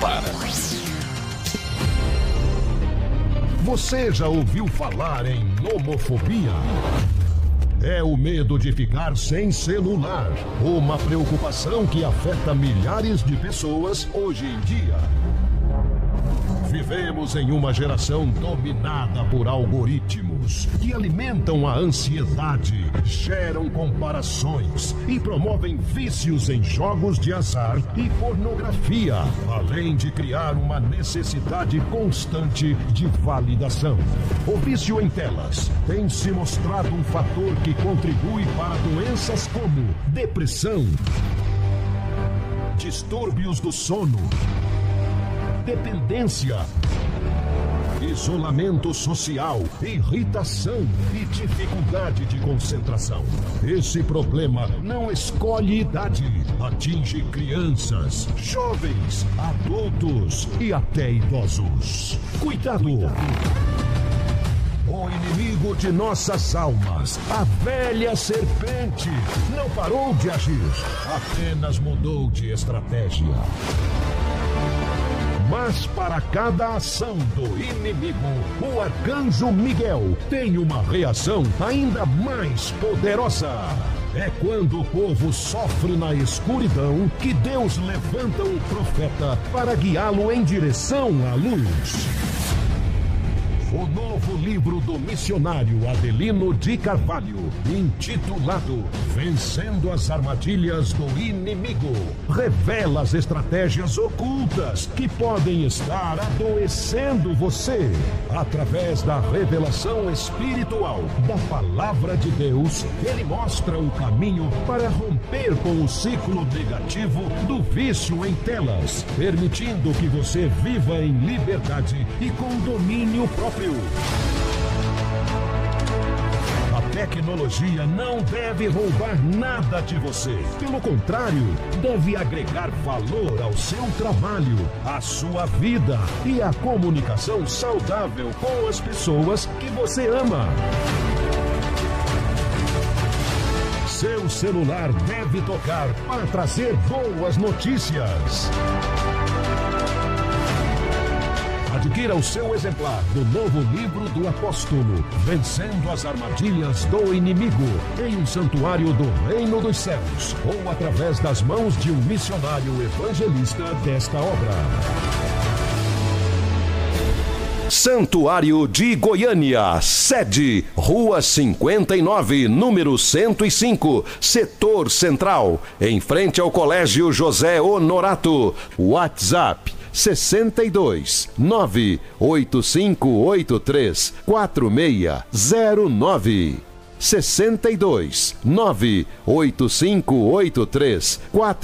para. Você já ouviu falar em nomofobia? É o medo de ficar sem celular. Uma preocupação que afeta milhares de pessoas hoje em dia. Vivemos em uma geração dominada por algoritmos que alimentam a ansiedade, geram comparações e promovem vícios em jogos de azar e pornografia, além de criar uma necessidade constante de validação. O vício em telas tem se mostrado um fator que contribui para doenças como depressão, distúrbios do sono, dependência, isolamento social, irritação e dificuldade de concentração. Esse problema não escolhe idade, atinge crianças, jovens, adultos e até idosos. Cuidado! O inimigo de nossas almas, a velha serpente, não parou de agir, apenas mudou de estratégia. Mas para cada ação do inimigo, o arcanjo Miguel tem uma reação ainda mais poderosa. É quando o povo sofre na escuridão que Deus levanta um profeta para guiá-lo em direção à luz. O novo livro do missionário Adelino de Carvalho, intitulado Vencendo as Armadilhas do Inimigo, revela as estratégias ocultas que podem estar adoecendo você. Através da revelação espiritual da Palavra de Deus, ele mostra o caminho para romper com o ciclo negativo do vício em telas, permitindo que você viva em liberdade e com domínio próprio. A tecnologia não deve roubar nada de você. Pelo contrário, deve agregar valor ao seu trabalho, à sua vida e à comunicação saudável com as pessoas que você ama. Seu celular deve tocar para trazer boas notícias. Adquira o seu exemplar do novo livro do apóstolo, Vencendo as Armadilhas do Inimigo, em um santuário do Reino dos Céus, ou através das mãos de um missionário evangelista desta obra. Santuário de Goiânia, sede, Rua 59, número 105, Setor Central, em frente ao Colégio José Honorato. WhatsApp 62 98583 4609. 62 98583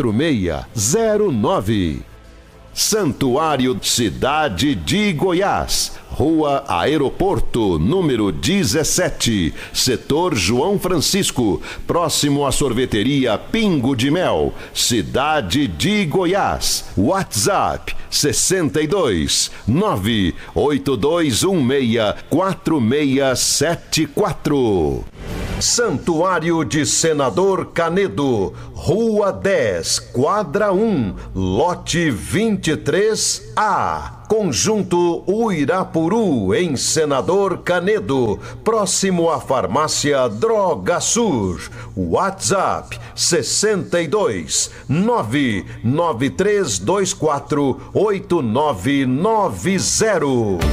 4609. Santuário Cidade de Goiás, Rua Aeroporto, número 17, Setor João Francisco, próximo à sorveteria Pingo de Mel, Cidade de Goiás. WhatsApp 62 98216 4674. Santuário de Senador Canedo, Rua 10, Quadra 1, Lote 23A. Conjunto Uirapuru, em Senador Canedo, próximo à farmácia Droga Sur. WhatsApp 62 99324 8990.